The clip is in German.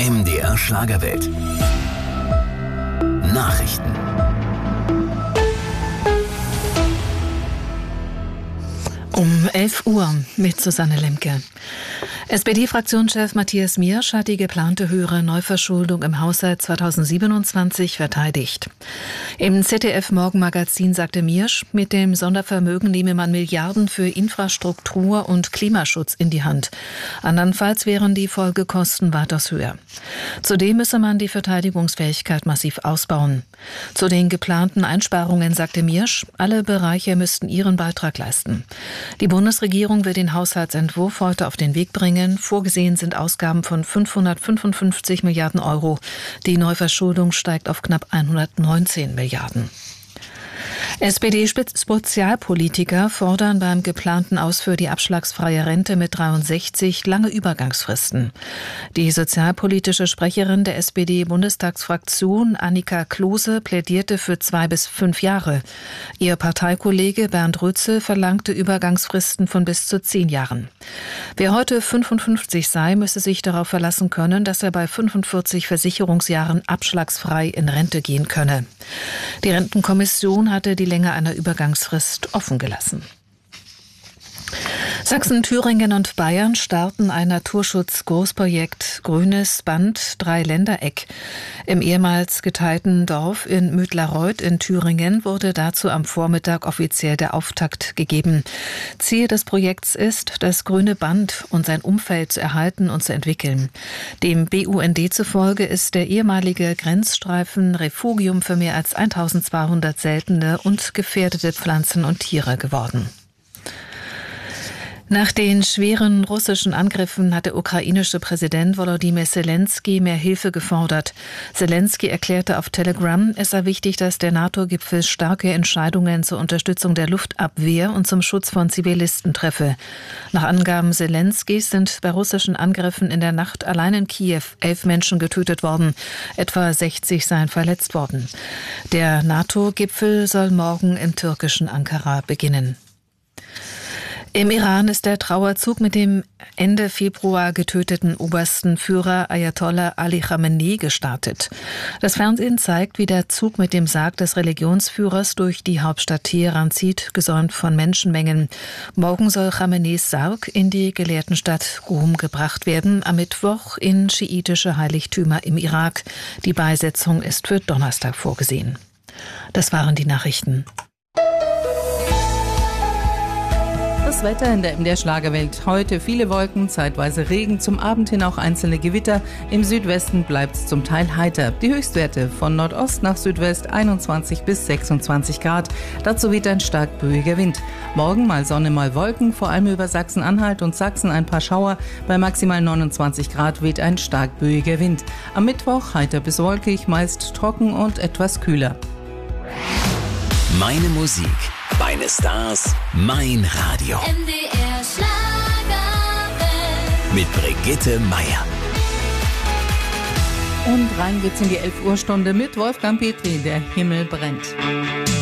MDR Schlagerwelt. Nachrichten. Um 11 Uhr mit Susanne Lemke. SPD-Fraktionschef Matthias Miersch hat die geplante höhere Neuverschuldung im Haushalt 2027 verteidigt. Im ZDF-Morgenmagazin sagte Miersch, mit dem Sondervermögen nehme man Milliarden für Infrastruktur und Klimaschutz in die Hand. Andernfalls wären die Folgekosten weitaus höher. Zudem müsse man die Verteidigungsfähigkeit massiv ausbauen. Zu den geplanten Einsparungen sagte Miersch, alle Bereiche müssten ihren Beitrag leisten. Die Bundesregierung will den Haushaltsentwurf heute auf den Weg bringen. Vorgesehen sind Ausgaben von 555 Milliarden Euro. Die Neuverschuldung steigt auf knapp 119 Milliarden. SPD-Sozialpolitiker fordern beim geplanten Aus für die abschlagsfreie Rente mit 63 lange Übergangsfristen. Die sozialpolitische Sprecherin der SPD-Bundestagsfraktion Annika Klose plädierte für 2 bis 5 Jahre. Ihr Parteikollege Bernd Rützel verlangte Übergangsfristen von bis zu 10 Jahren. Wer heute 55 sei, müsse sich darauf verlassen können, dass er bei 45 Versicherungsjahren abschlagsfrei in Rente gehen könne. Die Rentenkommission hatte die Länge einer Übergangsfrist offen gelassen. Sachsen, Thüringen und Bayern starten ein Naturschutz-Großprojekt Grünes Band Dreiländereck. Im ehemals geteilten Dorf in Müdlareuth in Thüringen wurde dazu am Vormittag offiziell der Auftakt gegeben. Ziel des Projekts ist, das grüne Band und sein Umfeld zu erhalten und zu entwickeln. Dem BUND zufolge ist der ehemalige Grenzstreifen Refugium für mehr als 1200 seltene und gefährdete Pflanzen und Tiere geworden. Nach den schweren russischen Angriffen hat der ukrainische Präsident Volodymyr Zelensky mehr Hilfe gefordert. Zelensky erklärte auf Telegram, es sei wichtig, dass der NATO-Gipfel starke Entscheidungen zur Unterstützung der Luftabwehr und zum Schutz von Zivilisten treffe. Nach Angaben Zelenskys sind bei russischen Angriffen in der Nacht allein in Kiew 11 Menschen getötet worden. Etwa 60 seien verletzt worden. Der NATO-Gipfel soll morgen im türkischen Ankara beginnen. Im Iran ist der Trauerzug mit dem Ende Februar getöteten obersten Führer Ayatollah Ali Khamenei gestartet. Das Fernsehen zeigt, wie der Zug mit dem Sarg des Religionsführers durch die Hauptstadt Teheran zieht, gesäumt von Menschenmengen. Morgen soll Khameneis Sarg in die Gelehrtenstadt Qom gebracht werden, am Mittwoch in schiitische Heiligtümer im Irak. Die Beisetzung ist für Donnerstag vorgesehen. Das waren die Nachrichten. Das Wetter in der MDR Schlagerwelt. Heute viele Wolken, zeitweise Regen, zum Abend hin auch einzelne Gewitter. Im Südwesten bleibt es zum Teil heiter. Die Höchstwerte von Nordost nach Südwest 21 bis 26 Grad. Dazu weht ein stark böiger Wind. Morgen mal Sonne, mal Wolken, vor allem über Sachsen-Anhalt und Sachsen ein paar Schauer. Bei maximal 29 Grad weht ein stark böiger Wind. Am Mittwoch heiter bis wolkig, meist trocken und etwas kühler. Meine Musik, meine Stars, mein Radio. MDR Schlagerwelt. Mit Brigitte Meier. Und rein geht's in die 11 Uhr Stunde mit Wolfgang Petri, der Himmel brennt.